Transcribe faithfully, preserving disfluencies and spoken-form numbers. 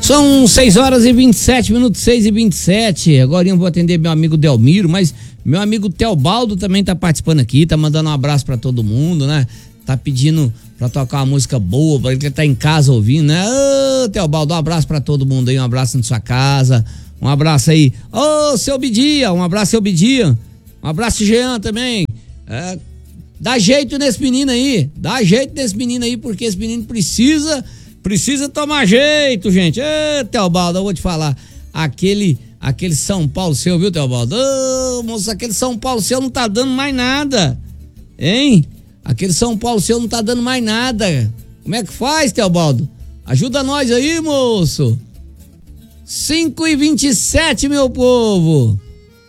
São seis horas e vinte e sete minutos, seis e vinte e sete. Agora eu vou atender meu amigo Delmiro, mas meu amigo Teobaldo também tá participando aqui, tá mandando um abraço pra todo mundo, né? Tá pedindo pra tocar uma música boa, pra ele que tá em casa ouvindo, né? Ô, Teobaldo, um abraço pra todo mundo aí, um abraço na sua casa, um abraço aí. Ô, seu Bidia, um abraço, seu Bidia. Um abraço, Jean, também. É, dá jeito nesse menino aí, dá jeito nesse menino aí, porque esse menino precisa... Precisa tomar jeito, gente. Ê, Teobaldo, eu vou te falar. Aquele, aquele São Paulo seu, viu, Teobaldo? Ô, moço, aquele São Paulo seu não tá dando mais nada. Hein? Aquele São Paulo seu não tá dando mais nada. Como é que faz, Teobaldo? Ajuda nós aí, moço. cinco e vinte e sete, meu povo.